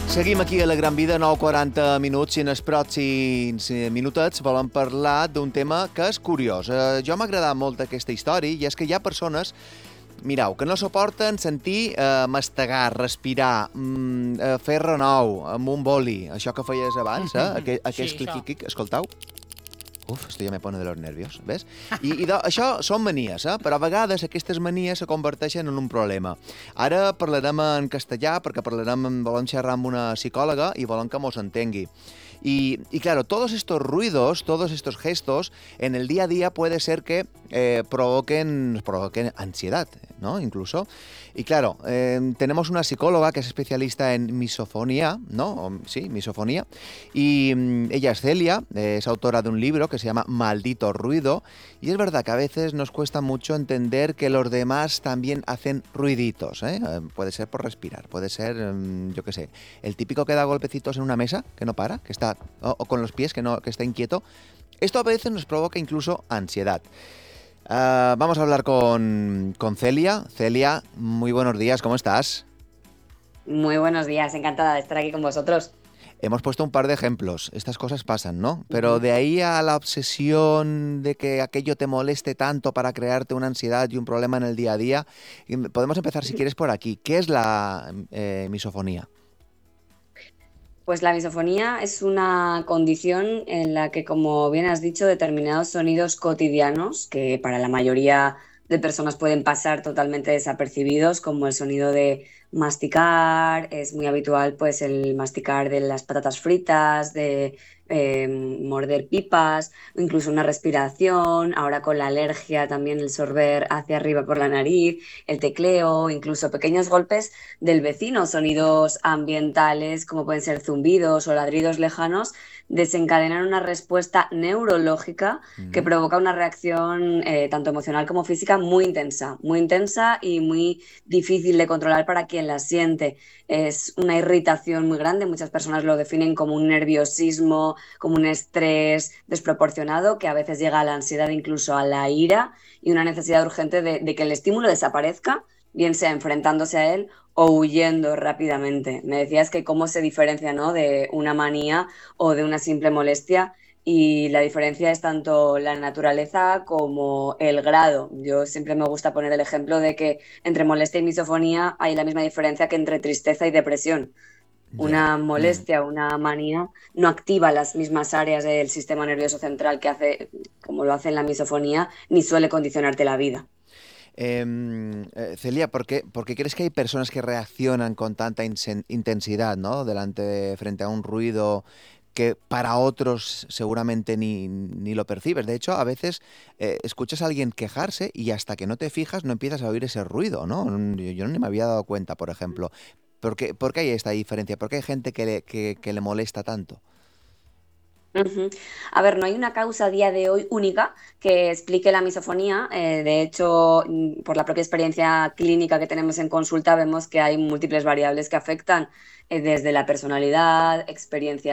Seguim aquí a la Gran Vida, 9:40 minuts, i en els pròxims minutets volem parlar d'un tema que és curiós. Jo m'ha agradat molt aquesta història, i és que hi ha persones, mireu, que no suporten sentir mastegar, respirar, fer renou amb un boli, això que feies abans, aquells clic-clic, escoltau. Uf, esto ja me pone de los nervios, ves? Això són manies, però a vegades aquestes manies se converteixen en un problema. Ara parlarem en castellà perquè volem xerrar amb una psicòloga i volem que mos entengui. Y claro, todos estos ruidos, todos estos gestos, en el día a día puede ser que provoquen ansiedad, ¿no? Incluso. Y claro, tenemos una psicóloga que es especialista en misofonía, ¿no? Sí, misofonía. Y ella es Celia, es autora de un libro que se llama Maldito Ruido. Y es verdad que a veces nos cuesta mucho entender que los demás también hacen ruiditos, ¿eh? Puede ser por respirar, puede ser, yo qué sé, el típico que da golpecitos en una mesa, que no para, que está, o con los pies, que está inquieto. Esto a veces nos provoca incluso ansiedad. Vamos a hablar con Celia. Celia, muy buenos días, ¿cómo estás? Muy buenos días, encantada de estar aquí con vosotros. Hemos puesto un par de ejemplos, estas cosas pasan, ¿no? Pero de ahí a la obsesión de que aquello te moleste tanto para crearte una ansiedad y un problema en el día a día, podemos empezar si quieres por aquí. ¿Qué es la misofonía? Pues la misofonía es una condición en la que, como bien has dicho, determinados sonidos cotidianos, que para la mayoría de personas pueden pasar totalmente desapercibidos, como el sonido de masticar, es muy habitual pues el masticar de las patatas fritas, de morder pipas, o incluso una respiración, ahora con la alergia también el sorber hacia arriba por la nariz, el tecleo, incluso pequeños golpes del vecino, sonidos ambientales como pueden ser zumbidos o ladridos lejanos, desencadenan una respuesta neurológica que provoca una reacción tanto emocional como física muy intensa y muy difícil de controlar para quien la siente. Es una irritación muy grande, muchas personas lo definen como un nerviosismo, como un estrés desproporcionado que a veces llega a la ansiedad, incluso a la ira, y una necesidad urgente de que el estímulo desaparezca, bien sea enfrentándose a él o huyendo rápidamente. Me decías que cómo se diferencia, ¿no?, de una manía o de una simple molestia, y la diferencia es tanto la naturaleza como el grado. Yo siempre me gusta poner el ejemplo de que entre molestia y misofonía hay la misma diferencia que entre tristeza y depresión. Ya. Una molestia, una manía, no activa las mismas áreas del sistema nervioso central que hace, como lo hace en la misofonía, ni suele condicionarte la vida. Celia, ¿por qué crees que hay personas que reaccionan con tanta intensidad, ¿no? Frente a un ruido que para otros seguramente ni lo percibes? De hecho, a veces escuchas a alguien quejarse y hasta que no te fijas no empiezas a oír ese ruido, ¿no? Yo no me había dado cuenta, por ejemplo. ¿Por qué hay esta diferencia? ¿Por qué hay gente que le molesta tanto? Ujú. A ver, no hay una causa a día de hoy única que explique la misofonía. De hecho, por la propia experiencia clínica que tenemos en consulta, vemos que hay múltiples variables que afectan, desde la personalidad, experiencia